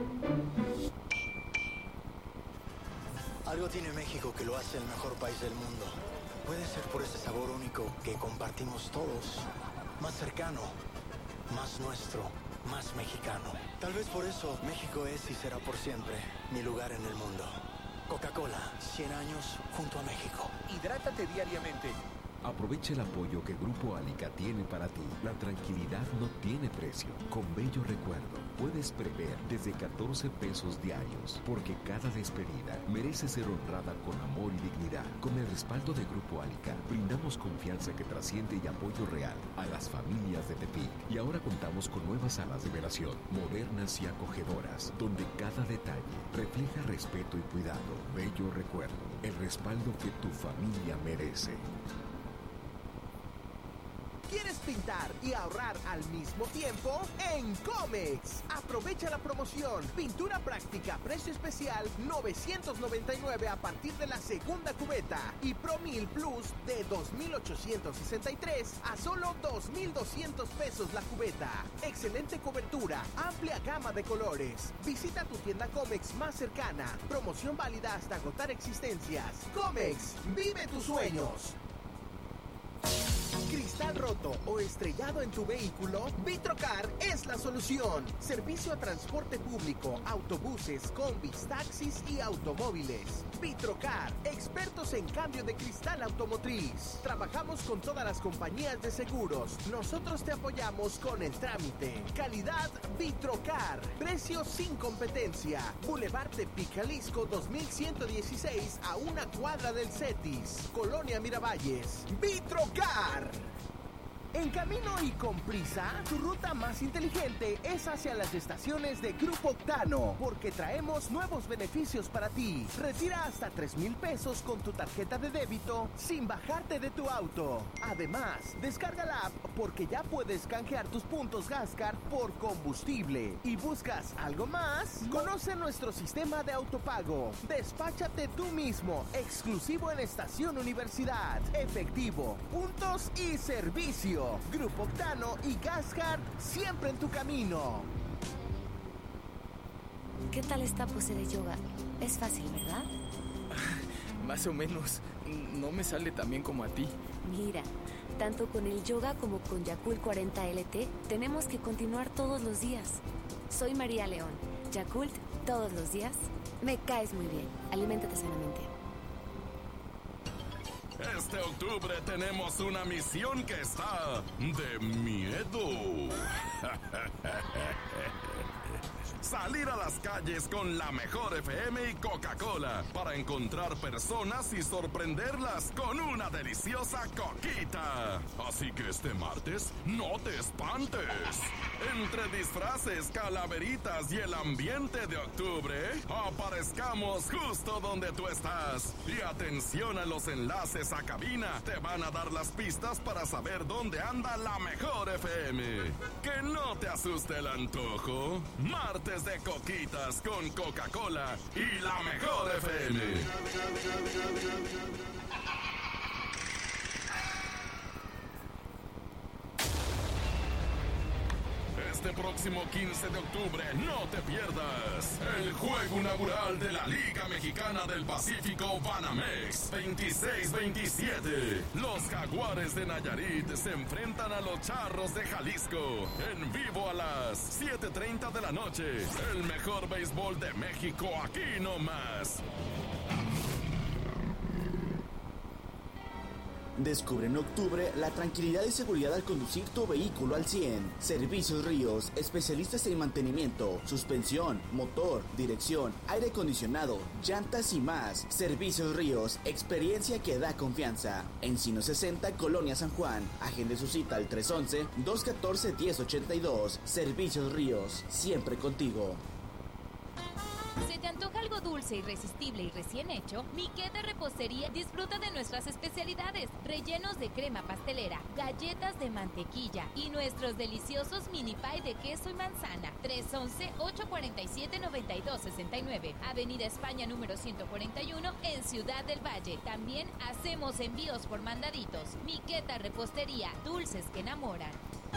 Algo tiene México que lo hace el mejor país del mundo. Puede ser por ese sabor único que compartimos todos. Más cercano, más nuestro, más mexicano. Tal vez por eso México es y será por siempre mi lugar en el mundo. Coca-Cola, cien años junto a México. Hidrátate diariamente. Aprovecha el apoyo que Grupo Alica tiene para ti. La tranquilidad no tiene precio. Con Bello Recuerdo puedes prever desde catorce pesos diarios, porque cada despedida merece ser honrada con amor y dignidad. Con el respaldo de Grupo Alica, brindamos confianza que trasciende y apoyo real a las familias de Tepic. Y ahora contamos con nuevas salas de velación, modernas y acogedoras, donde cada detalle refleja respeto y cuidado. Bello Recuerdo, el respaldo que tu familia merece. ¿Quieres pintar y ahorrar al mismo tiempo? En Comex. Aprovecha la promoción. Pintura práctica, precio especial, novecientos noventa y nueve a partir de la segunda cubeta. Y Pro mil Plus de dos mil ochocientos sesenta y tres a solo dos mil doscientos pesos la cubeta. Excelente cobertura, amplia gama de colores. Visita tu tienda Comex más cercana. Promoción válida hasta agotar existencias. Comex, vive tus sueños. Cristal roto o estrellado en tu vehículo, Vitrocar es la solución. Servicio a transporte público, autobuses, combis, taxis y automóviles. Vitrocar, expertos en cambio de cristal automotriz. Trabajamos con todas las compañías de seguros. Nosotros te apoyamos con el trámite. Calidad Vitrocar. Precios sin competencia. Boulevard Tepic, Jalisco dos mil ciento dieciséis a una cuadra del Cetis. Colonia Miravalles. Vitrocar. En camino y con prisa, tu ruta más inteligente es hacia las estaciones de Grupo Octano, porque traemos nuevos beneficios para ti. Retira hasta tres mil pesos con tu tarjeta de débito sin bajarte de tu auto. Además, descarga la app porque ya puedes canjear tus puntos Gascar por combustible. ¿Y buscas algo más? Conoce nuestro sistema de autopago. Despáchate tú mismo, exclusivo en Estación Universidad. Efectivo, puntos y servicio. Grupo Octano y Gascar siempre en tu camino. ¿Qué tal esta pose de yoga? Es fácil, ¿verdad? Más o menos. No me sale tan bien como a ti. Mira, tanto con el yoga como con Yakult cuarenta L T tenemos que continuar todos los días. Soy María León. Yakult todos los días. Me caes muy bien. Aliméntate sanamente. Este octubre tenemos una misión que está de miedo. Salir a las calles con la mejor F M y Coca-Cola para encontrar personas y sorprenderlas con una deliciosa coquita. Así que este martes no te espantes. Entre disfraces, calaveritas y el ambiente de octubre, aparezcamos justo donde tú estás. Y atención a los enlaces a cabina. Te van a dar las pistas para saber dónde anda la mejor F M. Que no te asuste el antojo. Martes de coquitas con Coca-Cola y la mejor F M. Este próximo quince de octubre no te pierdas el juego inaugural de la Liga Mexicana del Pacífico Banamex veintiséis veintisiete. Los Jaguares de Nayarit se enfrentan a los Charros de Jalisco en vivo a las siete treinta de la noche. El mejor béisbol de México aquí nomás. Descubre en octubre la tranquilidad y seguridad al conducir tu vehículo al cien. Servicios Ríos, especialistas en mantenimiento, suspensión, motor, dirección, aire acondicionado, llantas y más. Servicios Ríos, experiencia que da confianza. Encino sesenta, Colonia San Juan. Agende su cita al tres once, dos catorce, diez ochenta y dos. Servicios Ríos, siempre contigo. ¿Se te antoja algo dulce, irresistible y recién hecho? Miqueta Repostería disfruta de nuestras especialidades, rellenos de crema pastelera, galletas de mantequilla y nuestros deliciosos mini pie de queso y manzana. tres once, ocho cuarenta y siete, noventa y dos sesenta y nueve, Avenida España número ciento cuarenta y uno en Ciudad del Valle. También hacemos envíos por mandaditos. Miqueta Repostería, dulces que enamoran.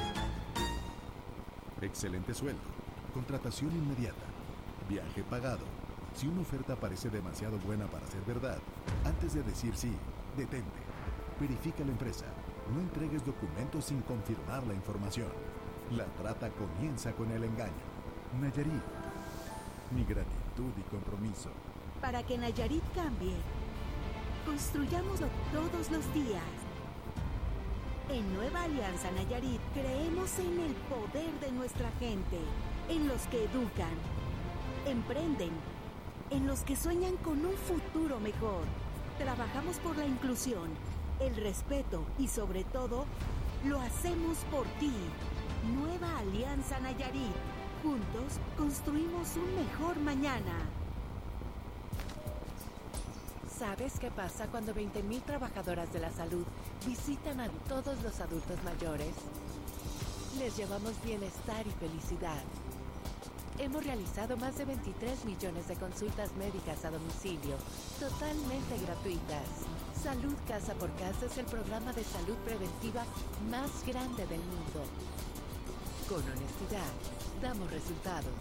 Excelente sueldo, contratación inmediata, viaje pagado. Si una oferta parece demasiado buena para ser verdad, antes de decir sí, detente. Verifica la empresa. No entregues documentos sin confirmar la información. La trata comienza con el engaño. Nayarit. Mi gratitud y compromiso. Para que Nayarit cambie, construyámoslo todos los días. En Nueva Alianza Nayarit creemos en el poder de nuestra gente, en los que educan, emprenden, en los que sueñan con un futuro mejor. Trabajamos por la inclusión, el respeto y sobre todo, lo hacemos por ti. Nueva Alianza Nayarit. Juntos construimos un mejor mañana. ¿Sabes qué pasa cuando veinte mil trabajadoras de la salud visitan a todos los adultos mayores? Les llevamos bienestar y felicidad. Hemos realizado más de veintitrés millones de consultas médicas a domicilio, totalmente gratuitas. Salud Casa por Casa es el programa de salud preventiva más grande del mundo. Con honestidad, damos resultados.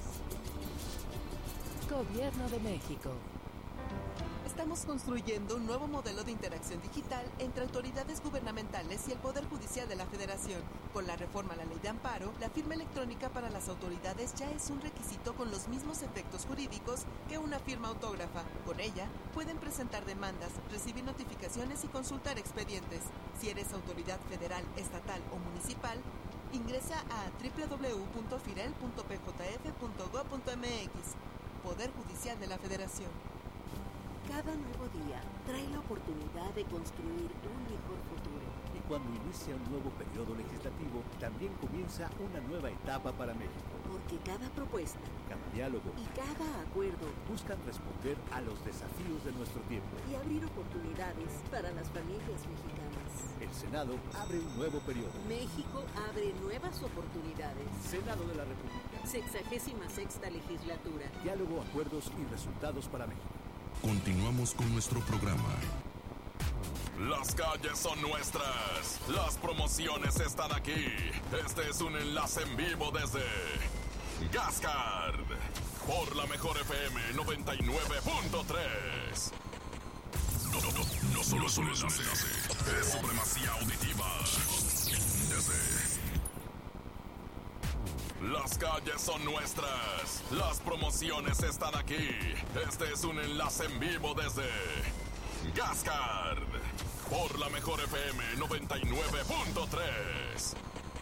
Gobierno de México. Estamos construyendo un nuevo modelo de interacción digital entre autoridades gubernamentales y el Poder Judicial de la Federación. Con la reforma a la Ley de Amparo, la firma electrónica para las autoridades ya es un requisito con los mismos efectos jurídicos que una firma autógrafa. Con ella, pueden presentar demandas, recibir notificaciones y consultar expedientes. Si eres autoridad federal, estatal o municipal, ingresa a doble u doble u doble u punto firel punto p j f punto gob punto m x. Poder Judicial de la Federación. Cada nuevo día trae la oportunidad de construir un mejor futuro. Y cuando inicia un nuevo periodo legislativo, también comienza una nueva etapa para México. Porque cada propuesta, cada diálogo y cada acuerdo buscan responder a los desafíos de nuestro tiempo y abrir oportunidades para las familias mexicanas. El Senado abre un nuevo periodo. México abre nuevas oportunidades. Senado de la República. Sexagésima sexta legislatura. Diálogo, acuerdos y resultados para México. Continuamos con nuestro programa. Las calles son nuestras. Las promociones están aquí. Este es un enlace en vivo desde Gascard por la mejor F M noventa y nueve punto tres. No, no, no, no solo es un enlace, es supremacía auditiva. Desde Las calles son nuestras. Las promociones están aquí. Este es un enlace en vivo desde Gascard por la mejor F M noventa y nueve punto tres.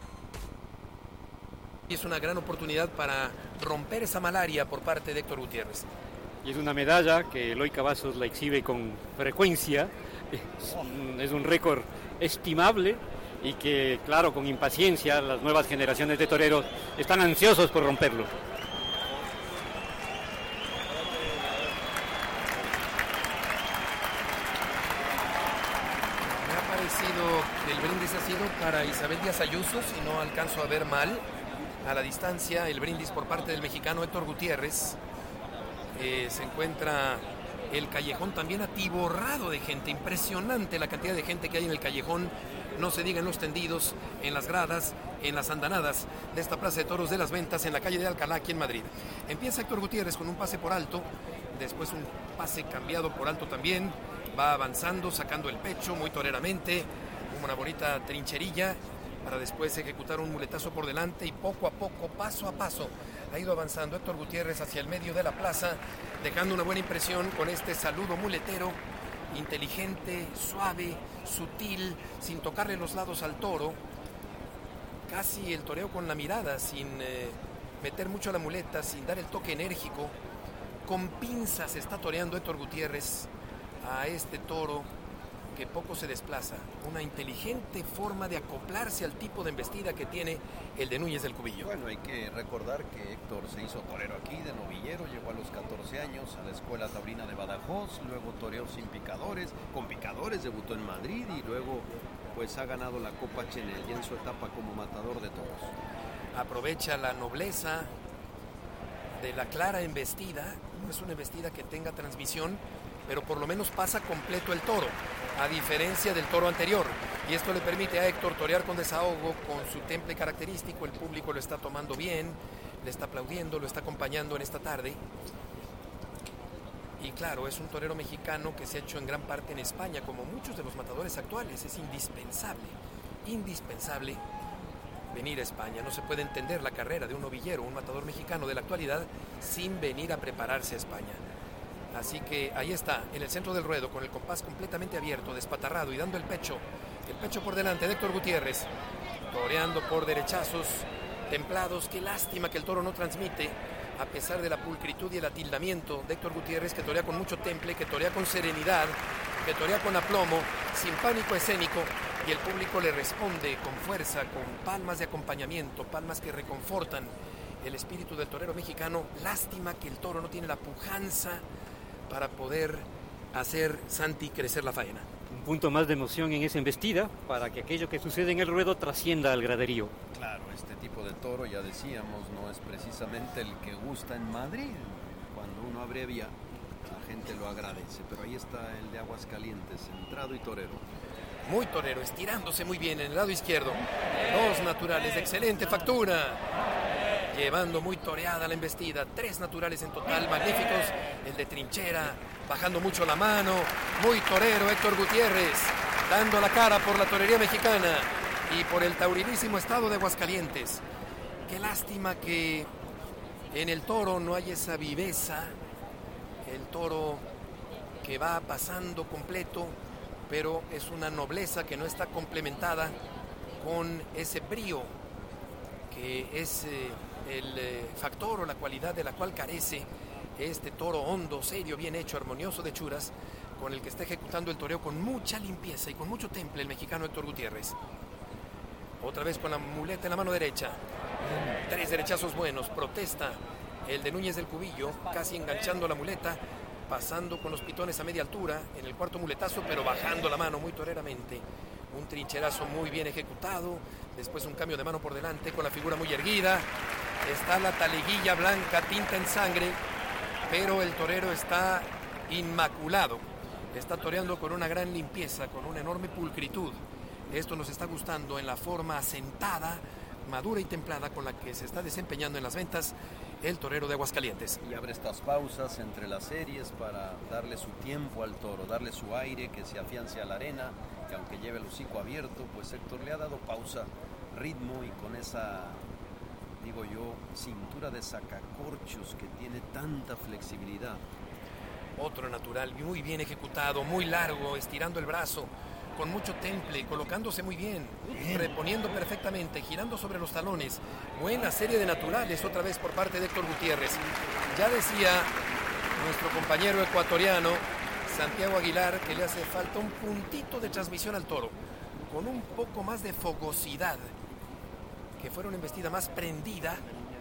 Y es una gran oportunidad para romper esa malaria por parte de Héctor Gutiérrez. Y es una medalla que Eloy Cavazos la exhibe con frecuencia. Es un, es un récord estimable y que, claro, con impaciencia las nuevas generaciones de toreros están ansiosos por romperlo. Me ha parecido que el brindis ha sido para Isabel Díaz Ayuso, si no alcanzo a ver mal, a la distancia, el brindis por parte del mexicano Héctor Gutiérrez. Eh, se encuentra el callejón también atiborrado de gente, impresionante la cantidad de gente que hay en el callejón, no se diga en los tendidos, en las gradas, en las andanadas de esta Plaza de Toros de las Ventas en la calle de Alcalá, aquí en Madrid. Empieza Héctor Gutiérrez con un pase por alto, después un pase cambiado por alto también, va avanzando, sacando el pecho muy toreramente, como una bonita trincherilla, para después ejecutar un muletazo por delante y poco a poco, paso a paso, ha ido avanzando Héctor Gutiérrez hacia el medio de la plaza, dejando una buena impresión con este saludo muletero, inteligente, suave, sutil, sin tocarle los lados al toro, casi el toreo con la mirada, sin eh, meter mucho la muleta, sin dar el toque enérgico, con pinzas está toreando Héctor Gutiérrez a este toro que poco se desplaza, una inteligente forma de acoplarse al tipo de embestida que tiene el de Núñez del Cubillo. Bueno, hay que recordar que Héctor se hizo torero aquí, de novillero, llegó a los catorce años a la Escuela Taurina de Badajoz, luego toreó sin picadores, con picadores debutó en Madrid y luego pues ha ganado la Copa Chenel y en su etapa como matador de toros. Aprovecha la nobleza de la clara embestida, no es una embestida que tenga transmisión, pero por lo menos pasa completo el toro, a diferencia del toro anterior. Y esto le permite a Héctor torear con desahogo, con su temple característico. El público lo está tomando bien, le está aplaudiendo, lo está acompañando en esta tarde. Y claro, es un torero mexicano que se ha hecho en gran parte en España, como muchos de los matadores actuales. Es indispensable, indispensable venir a España. No se puede entender la carrera de un novillero, un matador mexicano de la actualidad, sin venir a prepararse a España. Así que ahí está, en el centro del ruedo, con el compás completamente abierto, despatarrado y dando el pecho, el pecho por delante de Héctor Gutiérrez, toreando por derechazos templados. Qué lástima que el toro no transmite, a pesar de la pulcritud y el atildamiento de Héctor Gutiérrez, que torea con mucho temple, que torea con serenidad, que torea con aplomo, sin pánico escénico, y el público le responde con fuerza, con palmas de acompañamiento, palmas que reconfortan el espíritu del torero mexicano. Lástima que el toro no tiene la pujanza para poder hacer, Santi, crecer la faena. Un punto más de emoción en esa embestida para que aquello que sucede en el ruedo trascienda al graderío. Claro, este tipo de toro, ya decíamos, no es precisamente el que gusta en Madrid. Cuando uno abrevia, la gente lo agradece, pero ahí está el de Aguascalientes, centrado y torero. Muy torero, estirándose muy bien en el lado izquierdo. Dos naturales de excelente factura, llevando muy toreada la embestida. Tres naturales en total, magníficos. El de trinchera, bajando mucho la mano. Muy torero Héctor Gutiérrez, dando la cara por la torería mexicana y por el taurinísimo estado de Aguascalientes. Qué lástima que en el toro no hay esa viveza. El toro que va pasando completo, pero es una nobleza que no está complementada con ese brío que es eh, el eh, factor o la cualidad de la cual carece este toro hondo, serio, bien hecho, armonioso de churas, con el que está ejecutando el toreo con mucha limpieza y con mucho temple el mexicano Héctor Gutiérrez. Otra vez con la muleta en la mano derecha, tres derechazos buenos, protesta el de Núñez del Cubillo, casi enganchando la muleta, pasando con los pitones a media altura en el cuarto muletazo, pero bajando la mano muy toreramente. Un trincherazo muy bien ejecutado, después un cambio de mano por delante con la figura muy erguida. Está la taleguilla blanca, tinta en sangre, pero el torero está inmaculado. Está toreando con una gran limpieza, con una enorme pulcritud. Esto nos está gustando en la forma asentada, madura y templada con la que se está desempeñando en las ventas el torero de Aguascalientes. Y abre estas pausas entre las series para darle su tiempo al toro, darle su aire, que se afiance a la arena, que aunque lleve el hocico abierto, pues Héctor le ha dado pausa, ritmo y con esa, digo yo, cintura de sacacorchos que tiene tanta flexibilidad. Otro natural, muy bien ejecutado, muy largo, estirando el brazo, con mucho temple, colocándose muy bien, bien, reponiendo perfectamente, girando sobre los talones. Buena serie de naturales otra vez por parte de Héctor Gutiérrez. Ya decía nuestro compañero ecuatoriano Santiago Aguilar que le hace falta un puntito de transmisión al toro, con un poco más de fogosidad, que fuera una embestida más prendida.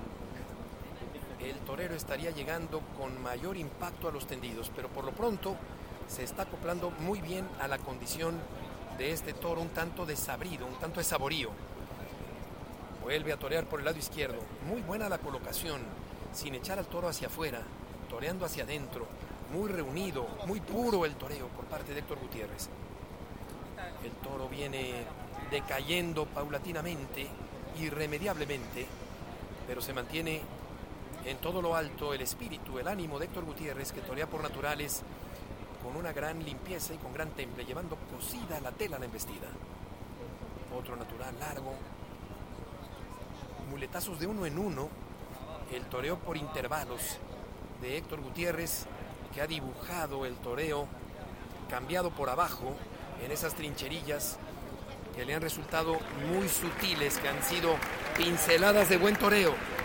El torero estaría llegando con mayor impacto a los tendidos, pero por lo pronto se está acoplando muy bien a la condición de este toro, un tanto desabrido, un tanto de saborío. Vuelve a torear por el lado izquierdo, muy buena la colocación, sin echar al toro hacia afuera, toreando hacia adentro, muy reunido, muy puro el toreo por parte de Héctor Gutiérrez. El toro viene decayendo paulatinamente, irremediablemente, pero se mantiene en todo lo alto el espíritu, el ánimo de Héctor Gutiérrez, que torea por naturales con una gran limpieza y con gran temple, llevando cosida la tela a la embestida. Otro natural largo, muletazos de uno en uno, el toreo por intervalos de Héctor Gutiérrez, que ha dibujado el toreo cambiado por abajo en esas trincherillas que le han resultado muy sutiles, que han sido pinceladas de buen toreo,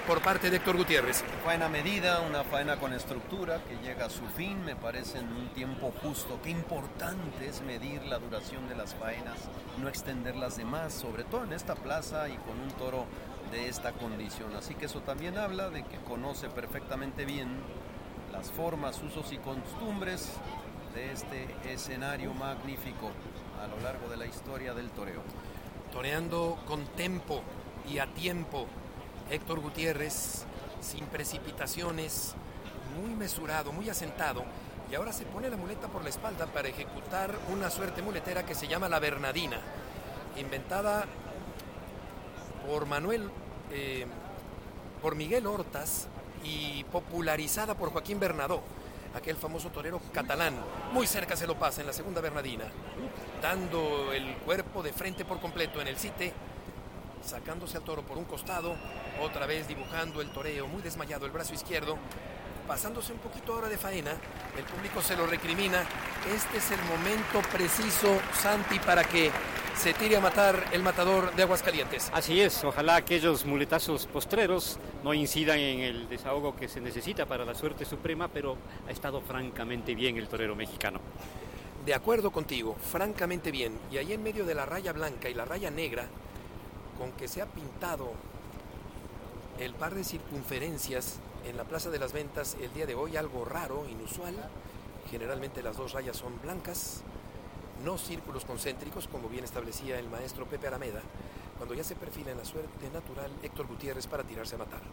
por parte de Héctor Gutiérrez. Faena medida, una faena con estructura que llega a su fin, me parece en un tiempo justo. Qué importante es medir la duración de las faenas, no extenderlas de más, sobre todo en esta plaza y con un toro de esta condición. Así que eso también habla de que conoce perfectamente bien las formas, usos y costumbres de este escenario magnífico a lo largo de la historia del toreo. Toreando con tempo y a tiempo, Héctor Gutiérrez, sin precipitaciones, muy mesurado, muy asentado, y ahora se pone la muleta por la espalda para ejecutar una suerte muletera que se llama la Bernadina, inventada por Manuel, eh, por Miguel Hortas y popularizada por Joaquín Bernadó, aquel famoso torero catalán. Muy cerca se lo pasa en la segunda Bernadina, dando el cuerpo de frente por completo en el site, sacándose al toro por un costado, otra vez dibujando el toreo, muy desmayado el brazo izquierdo, pasándose un poquito ahora de faena. El público se lo recrimina. Este es el momento preciso, Santi, para que se tire a matar el matador de Aguascalientes. Así es, ojalá aquellos muletazos postreros no incidan en el desahogo que se necesita para la suerte suprema, pero ha estado francamente bien el torero mexicano. De acuerdo contigo, francamente bien. Y ahí en medio de la raya blanca y la raya negra, con que se ha pintado el par de circunferencias en la Plaza de las Ventas el día de hoy, algo raro, inusual. Generalmente las dos rayas son blancas, no círculos concéntricos, como bien establecía el maestro Pepe Arameda, cuando ya se perfila en la suerte natural Héctor Gutiérrez para tirarse a matar.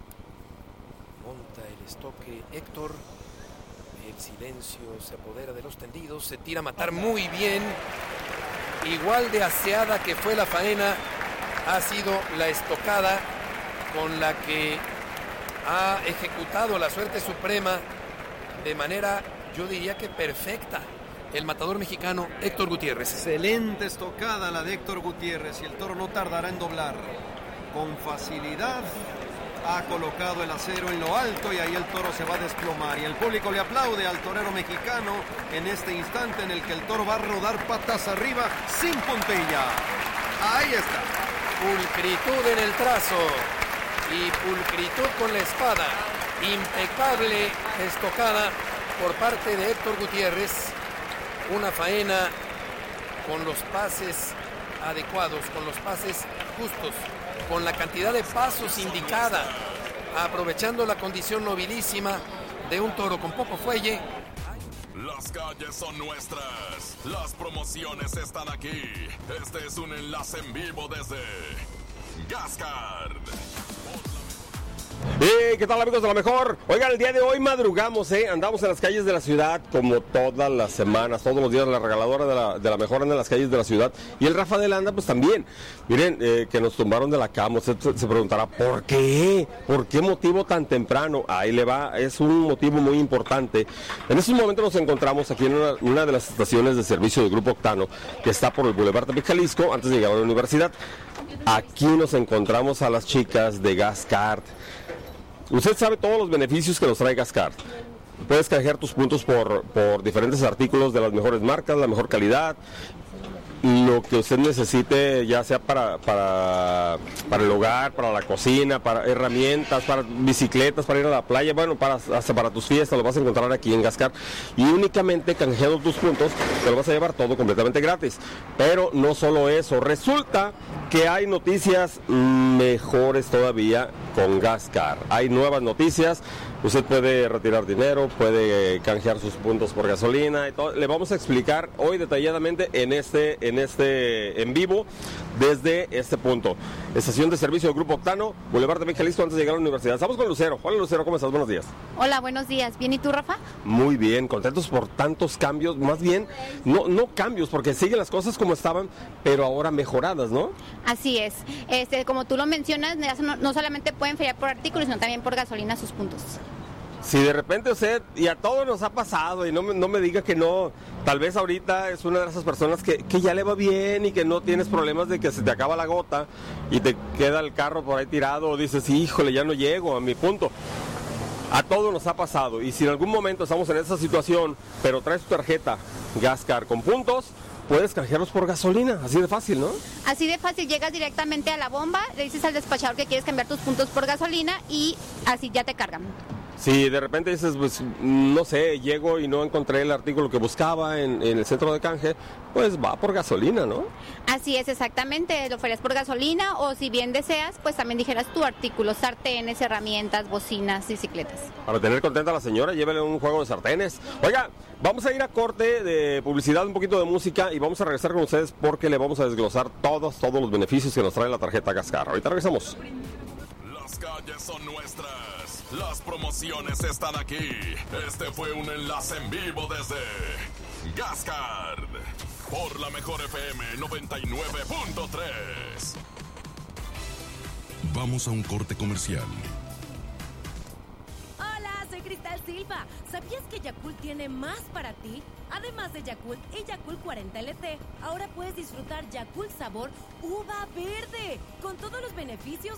Monta el estoque Héctor, el silencio se apodera de los tendidos, se tira a matar muy bien, igual de aseada que fue la faena, ha sido la estocada con la que ha ejecutado la suerte suprema de manera, yo diría que perfecta, el matador mexicano Héctor Gutiérrez. Excelente estocada la de Héctor Gutiérrez y el toro no tardará en doblar. Con facilidad ha colocado el acero en lo alto y ahí el toro se va a desplomar. Y el público le aplaude al torero mexicano en este instante en el que el toro va a rodar patas arriba sin puntilla. Ahí está. Pulcritud en el trazo y pulcritud con la espada. Impecable estocada por parte de Héctor Gutiérrez. Una faena con los pases adecuados, con los pases justos, con la cantidad de pasos indicada, aprovechando la condición nobilísima de un toro con poco fuelle. Las calles son nuestras, las promociones están aquí. Este es un enlace en vivo desde Gascard. Hey, ¿qué tal, amigos de La Mejor? Oigan, el día de hoy madrugamos, ¿eh? Andamos en las calles de la ciudad como todas las semanas, todos los días la regaladora de la, de la Mejor anda en las calles de la ciudad. Y el Rafa de Landa, pues también. Miren, eh, que nos tumbaron de la cama. Usted se preguntará, ¿por qué? ¿Por qué motivo tan temprano? Ahí le va, es un motivo muy importante. En estos momentos nos encontramos aquí en una, una de las estaciones de servicio del Grupo Octano, que está por el Boulevard de Jalisco, antes de llegar a la universidad. Aquí nos encontramos a las chicas de Gascard. Usted sabe todos los beneficios que nos trae Gascard. Puedes canjear tus puntos por, por diferentes artículos de las mejores marcas, la mejor calidad, lo que usted necesite, ya sea para, para, para el hogar, para la cocina, para herramientas, para bicicletas, para ir a la playa, bueno, para, hasta para tus fiestas, lo vas a encontrar aquí en Gascard. Y únicamente canjeando tus puntos, te lo vas a llevar todo completamente gratis. Pero no solo eso, resulta que hay noticias mejores todavía con Gascard. Hay nuevas noticias. Usted puede retirar dinero, puede canjear sus puntos por gasolina y todo. Le vamos a explicar hoy detalladamente en este, en este en vivo desde este punto. Estación de servicio del Grupo Octano, Boulevard de Jalisco, antes de llegar a la universidad. Estamos con Lucero. Hola, Lucero, ¿cómo estás? Buenos días. Hola, buenos días. ¿Bien y tú, Rafa? Muy bien, contentos por tantos cambios. Más bien, no, no cambios, porque siguen las cosas como estaban, pero ahora mejoradas, ¿no? Así es. Este, como tú lo mencionas, no, no solamente pueden feriar por artículos, sino también por gasolina sus puntos. Si de repente usted, y a todos nos ha pasado, y no me, no me diga que no, tal vez ahorita es una de esas personas que, que ya le va bien y que no tienes problemas de que se te acaba la gota y te queda el carro por ahí tirado, o dices, híjole, ya no llego a mi punto. A todos nos ha pasado, y si en algún momento estamos en esa situación, pero traes tu tarjeta Gascard con puntos, puedes canjearlos por gasolina, así de fácil, ¿no? Así de fácil, llegas directamente a la bomba, le dices al despachador que quieres cambiar tus puntos por gasolina y así ya te cargan. Si de repente dices, pues, no sé, llego y no encontré el artículo que buscaba en, en el centro de canje, pues va por gasolina, ¿no? Así es, exactamente, lo farías por gasolina o si bien deseas, pues también dijeras tu artículo, sartenes, herramientas, bocinas, bicicletas. Para tener contenta a la señora, llévele un juego de sartenes. Oiga, vamos a ir a corte de publicidad, un poquito de música y vamos a regresar con ustedes porque le vamos a desglosar todos, todos los beneficios que nos trae la tarjeta Gascar. Ahorita regresamos. Las calles son nuestras. Las promociones están aquí. Este fue un enlace en vivo desde Gascard por la mejor F M noventa y nueve punto tres. Vamos a un corte comercial. Hola, soy Cristal Silva. ¿Sabías que Yakult tiene más para ti? Además de Yakult y Yakult cuarenta L T, ahora puedes disfrutar Yakult sabor uva verde, con todos los beneficios